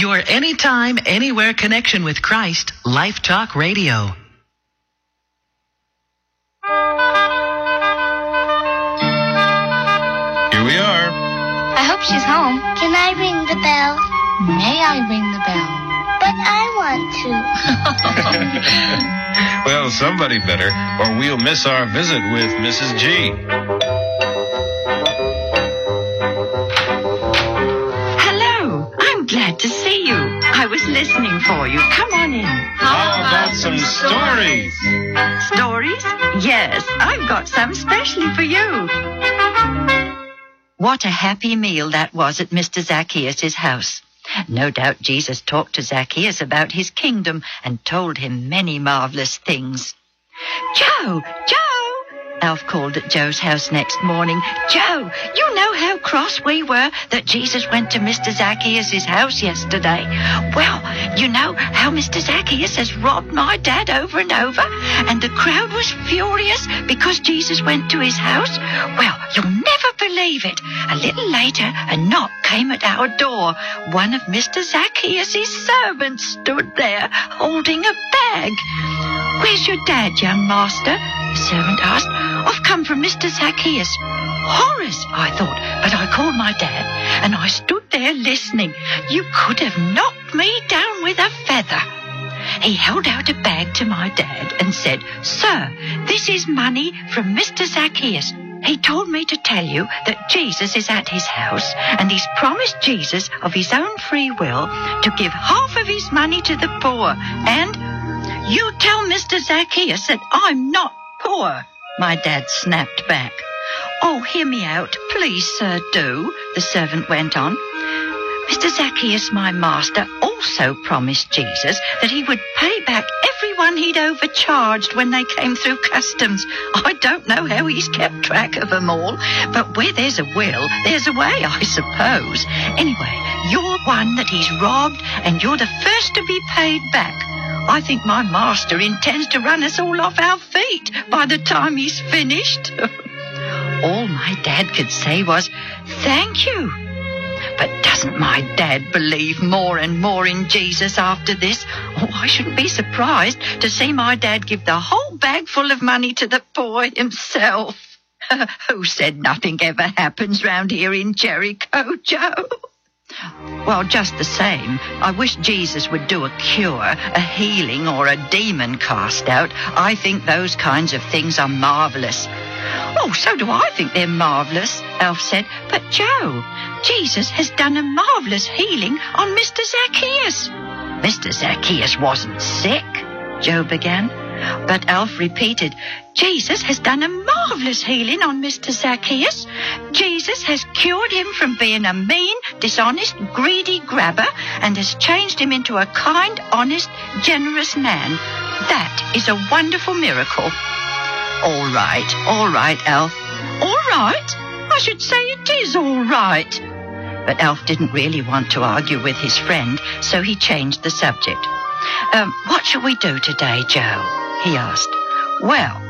Your anytime, anywhere connection with Christ, Life Talk Radio. Here we are. I hope she's home. Can I ring the bell? May I ring the bell? But I want to. Well, somebody better, or we'll miss our visit with Mrs. G. Hello. I'm glad to see you. I was listening for you. Come on in. How about some stories? Stories? Yes, I've got some specially for you. What a happy meal that was at Mr. Zacchaeus' house. No doubt Jesus talked to Zacchaeus about his kingdom and told him many marvelous things. Joe! Alf called at Joe's house next morning. Joe, you know how cross we were that Jesus went to Mr. Zacchaeus' house yesterday? Well, you know how Mr. Zacchaeus has robbed my dad over and over, and the crowd was furious because Jesus went to his house? Well, you'll never believe it. A little later, a knock came at our door. One of Mr. Zacchaeus' servants stood there holding a bag. Where's your dad, young master? The servant asked. I've come from Mr. Zacchaeus. Horace, I thought, but I called my dad, and I stood there listening. You could have knocked me down with a feather. He held out a bag to my dad and said, Sir, this is money from Mr. Zacchaeus. He told me to tell you that Jesus is at his house, and he's promised Jesus of his own free will to give half of his money to the poor. And you tell Mr. Zacchaeus that I'm not poor. My dad snapped back. Oh, hear me out, please, sir, do, the servant went on. Mr. Zacchaeus, my master, also promised Jesus that he would pay back everyone he'd overcharged when they came through customs. I don't know how he's kept track of them all, but where there's a will, there's a way, I suppose. Anyway, you're one that he's robbed, and you're the first to be paid back. I think my master intends to run us all off our feet by the time he's finished. All my dad could say was, thank you. But doesn't my dad believe more and more in Jesus after this? Oh, I shouldn't be surprised to see my dad give the whole bag full of money to the poor himself. Who said nothing ever happens round here in Jericho, Joe? Well, just the same, I wish Jesus would do a cure, a healing, or a demon cast out. I think those kinds of things are marvelous. Oh, so do I think they're marvelous, Alf said. But, Joe, Jesus has done a marvelous healing on Mr. Zacchaeus. Mr. Zacchaeus wasn't sick, Joe began. But Alf repeated, Jesus has done a marvelous healing on Mr. Zacchaeus. Jesus has cured him from being a mean, dishonest, greedy grabber and has changed him into a kind, honest, generous man. That is a wonderful miracle. All right, Alf. All right? I should say it is all right. But Alf didn't really want to argue with his friend, so he changed the subject. What shall we do today, Joe? He asked. Well,